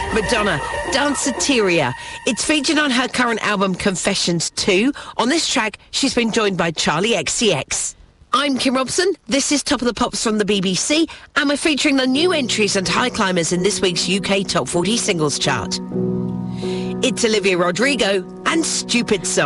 Madonna, Danceteria. It's featured on her current album Confessions 2. On this track, she's been joined by Charlie XCX. I'm Kim Robson. This is Top of the Pops from the BBC, and we're featuring the new entries and high climbers in this week's UK Top 40 Singles Chart. It's Olivia Rodrigo and Stupid Song.